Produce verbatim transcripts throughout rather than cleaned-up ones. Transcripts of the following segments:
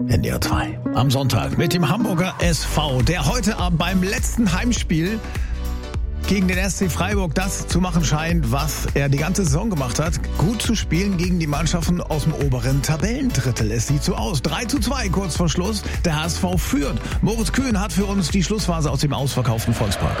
N D R zwei. Am Sonntag mit dem Hamburger S V, der heute Abend beim letzten Heimspiel gegen den S C Freiburg das zu machen scheint, was er die ganze Saison gemacht hat. Gut zu spielen gegen die Mannschaften aus dem oberen Tabellendrittel. Es sieht so aus. drei zu zwei kurz vor Schluss. Der H S V führt. Moritz Kühn hat für uns die Schlussphase aus dem ausverkauften Volkspark.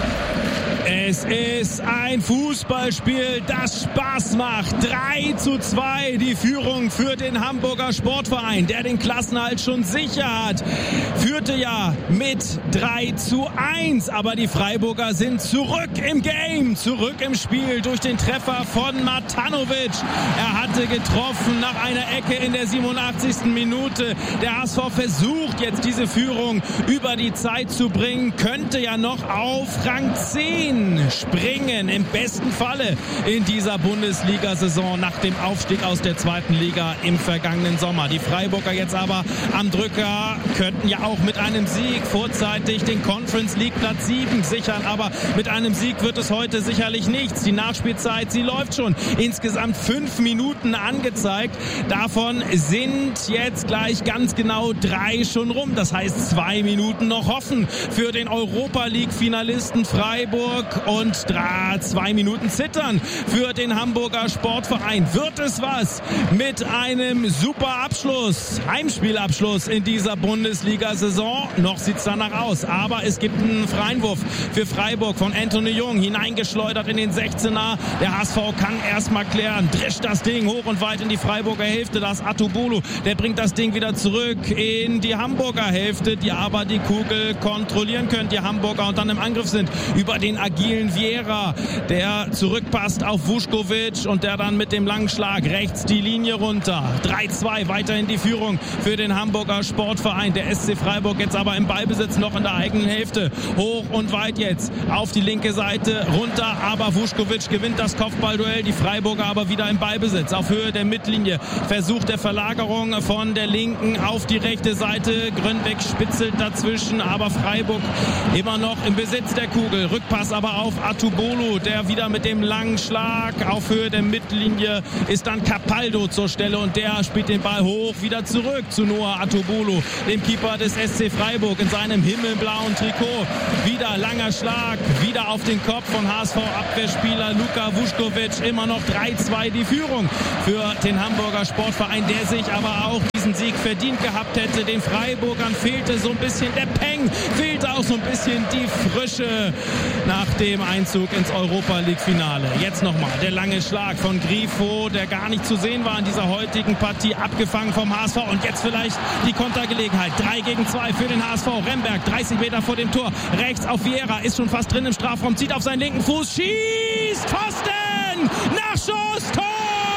Es ist ein Fußballspiel, das Spaß macht. drei zu zwei die Führung für den Hamburger Sportverein, der den Klassenerhalt schon sicher hat. Führte ja mit drei zu eins, aber die Freiburger sind zurück im Game, zurück im Spiel durch den Treffer von Matanovic. Er hatte getroffen nach einer Ecke in der siebenundachtzigsten Minute. Der H S V versucht jetzt diese Führung über die Zeit zu bringen, könnte ja noch auf Rang zehn springen, im besten Falle in dieser Bundesliga-Saison nach dem Aufstieg aus der zweiten Liga im vergangenen Sommer. Die Freiburger jetzt aber am Drücker, könnten ja auch mit einem Sieg vorzeitig den Conference League Platz sieben sichern, aber mit einem Sieg wird es heute sicherlich nichts. Die Nachspielzeit, sie läuft schon. Insgesamt fünf Minuten angezeigt. Davon sind jetzt gleich ganz genau drei schon rum. Das heißt, zwei Minuten noch offen für den Europa-League-Finalisten Freiburg. Und drei, zwei Minuten zittern für den Hamburger Sportverein. Wird es was mit einem super Abschluss, Heimspielabschluss in dieser Bundesliga-Saison? Noch sieht es danach aus, aber es gibt einen Freiwurf für Freiburg von Anthony Jung, hineingeschleudert in den sechzehner. Der H S V kann erstmal klären, drescht das Ding hoch und weit in die Freiburger Hälfte. Das Atubolu, der bringt das Ding wieder zurück in die Hamburger Hälfte, die aber die Kugel kontrollieren können, die Hamburger, und dann im Angriff sind über den agilen Vieira, der zurückpasst auf Vuskovic und der dann mit dem langen Schlag rechts die Linie runter. drei zwei weiterhin die Führung für den Hamburger Sportverein. Der S C Freiburg jetzt aber im Ballbesitz noch in der eigenen Hälfte. Hoch und weit jetzt auf die linke Seite runter, aber Vuskovic gewinnt das Kopfballduell. Die Freiburger aber wieder im Ballbesitz auf Höhe der Mittellinie. Versuch der Verlagerung von der linken auf die rechte Seite. Grönbeck spitzelt dazwischen, aber Freiburg immer noch im Besitz der Kugel. Rückpass aber auf Atubolu, der wieder mit dem langen Schlag auf Höhe der Mittellinie ist dann Capaldo zur Stelle und der spielt den Ball hoch wieder zurück zu Noah Atubolu, dem Keeper des S C Freiburg in seinem himmelblauen Trikot. Wieder langer Schlag, wieder auf den Kopf von H S V-Abwehrspieler Luka Vuskovic. Immer noch drei zwei die Führung für den Hamburger Sportverein, der sich aber auch diesen Sieg verdient gehabt hätte. Den Freiburgern fehlte so ein bisschen der Peng, fehlte auch so ein bisschen die Frische nach dem Einzug ins Europa-League-Finale. Jetzt nochmal der lange Schlag von Grifo, der gar nicht zu sehen war in dieser heutigen Partie, abgefangen vom H S V. Und jetzt vielleicht die Kontergelegenheit. drei gegen zwei für den H S V. Remberg, dreißig Meter vor dem Tor. Rechts auf Vieira, ist schon fast drin im Strafraum, zieht auf seinen linken Fuß, schießt, Pfosten, Nachschuss, Tor!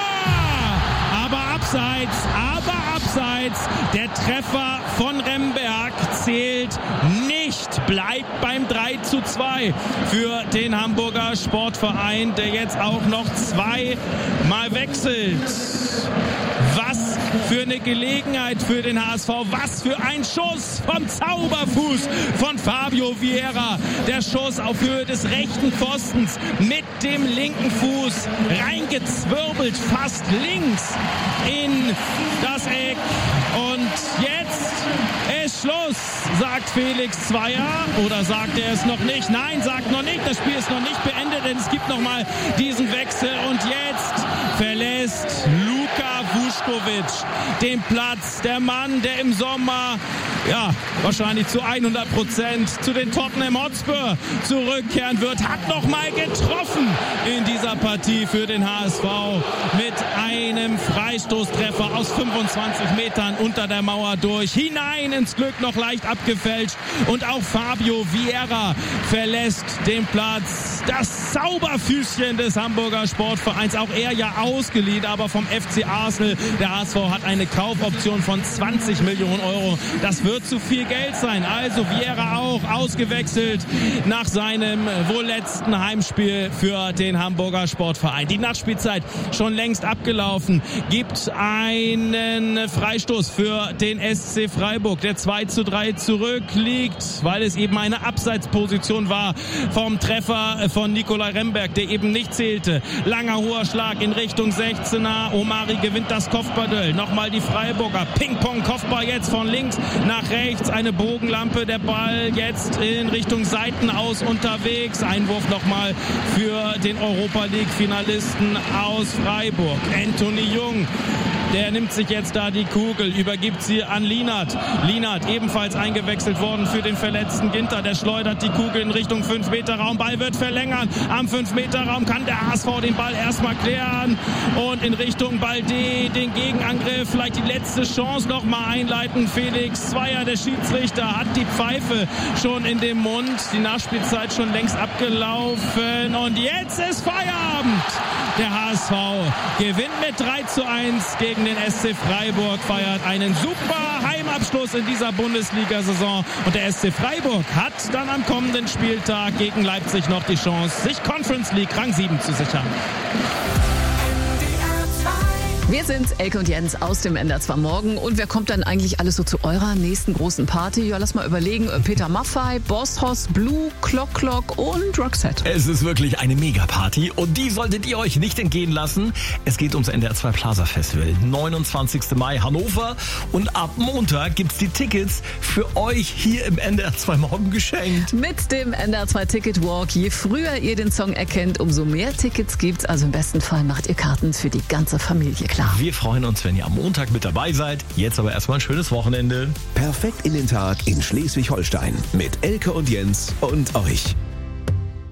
Aber abseits, aber abseits, der Treffer von Remberg zählt nicht, bleibt beim drei zu zwei für den Hamburger Sportverein, der jetzt auch noch zweimal wechselt. Was für eine Gelegenheit für den H S V, was für ein Schuss vom Zauberfuß von Fabio Vieira. Der Schuss auf Höhe des rechten Pfostens mit dem linken Fuß reingezwirbelt, fast links in das Eck. Und jetzt ist Schluss, sagt Felix Zweier. Oder sagt er es noch nicht? Nein, sagt noch nicht. Das Spiel ist noch nicht beendet, denn es gibt noch mal diesen Wechsel. Und jetzt verlässt Luka Vuskovic den Platz. Der Mann, der im Sommer, ja, wahrscheinlich zu hundert Prozent zu den Tottenham Hotspur zurückkehren wird, hat noch mal getroffen in dieser Partie für den H S V mit einem Freistoßtreffer aus fünfundzwanzig Metern unter der Mauer durch, hinein ins Glück, noch leicht abgefälscht. Und auch Fabio Vieira verlässt den Platz. Das Zauberfüßchen des Hamburger Sportvereins, auch er ja ausgeliehen, aber vom F C Arsenal. Der H S V hat eine Kaufoption von zwanzig Millionen Euro. Das wird wird zu viel Geld sein. Also Vieira auch ausgewechselt nach seinem wohl letzten Heimspiel für den Hamburger Sportverein. Die Nachspielzeit schon längst abgelaufen. Gibt einen Freistoß für den S C Freiburg, der zwei zu drei zurückliegt, weil es eben eine Abseitsposition war vom Treffer von Nicolai Remberg, der eben nicht zählte. Langer hoher Schlag in Richtung sechzehner. Omari gewinnt das Kopfballduell. Nochmal die Freiburger. Ping-Pong-Kopfball jetzt von links nach rechts. Eine Bogenlampe. Der Ball jetzt in Richtung Seitenaus unterwegs. Einwurf nochmal für den Europa-League-Finalisten aus Freiburg. Anthony Jung. Der nimmt sich jetzt da die Kugel, übergibt sie an Lienert. Lienert ebenfalls eingewechselt worden für den verletzten Ginter. Der schleudert die Kugel in Richtung fünf Meter Raum. Ball wird verlängert. Am fünf Meter Raum kann der H S V den Ball erstmal klären. Und in Richtung Balde den Gegenangriff. Vielleicht die letzte Chance nochmal einleiten. Felix Zweier, der Schiedsrichter, hat die Pfeife schon in dem Mund. Die Nachspielzeit schon längst abgelaufen. Und jetzt ist Feierabend. Der H S V gewinnt mit drei zu eins gegen den S C Freiburg, feiert einen super Heimabschluss in dieser Bundesliga-Saison. Und der S C Freiburg hat dann am kommenden Spieltag gegen Leipzig noch die Chance, sich Conference League Rang sieben zu sichern. Wir sind Elke und Jens aus dem N D R zwei Morgen. Und wer kommt dann eigentlich alles so zu eurer nächsten großen Party? Ja, lass mal überlegen. Peter Maffay, Boss Hoss, Blue, Clock Clock und Roxette. Es ist wirklich eine Mega-Party und die solltet ihr euch nicht entgehen lassen. Es geht ums N D R zwei Plaza Festival. neunundzwanzigsten Mai Hannover. Und ab Montag gibt's die Tickets für euch hier im N D R zwei Morgen geschenkt. Mit dem N D R zwei Ticket Walk. Je früher ihr den Song erkennt, umso mehr Tickets gibt's. Also im besten Fall macht ihr Karten für die ganze Familie klar. Wir freuen uns, wenn ihr am Montag mit dabei seid. Jetzt aber erstmal ein schönes Wochenende. Perfekt in den Tag in Schleswig-Holstein mit Elke und Jens und euch.